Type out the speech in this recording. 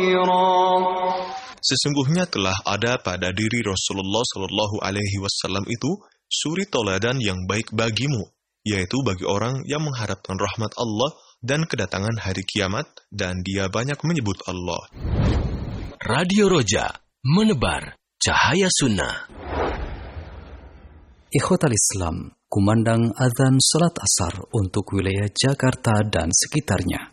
Sesungguhnya telah ada pada diri Rasulullah Shallallahu Alaihi Wasallam itu suri toladan yang baik bagimu, yaitu bagi orang yang mengharapkan rahmat Allah dan kedatangan hari kiamat, dan dia banyak menyebut Allah. Radio Roja, menebar cahaya sunnah. Ikhwatal Islam, kumandang azan salat asar untuk wilayah Jakarta dan sekitarnya.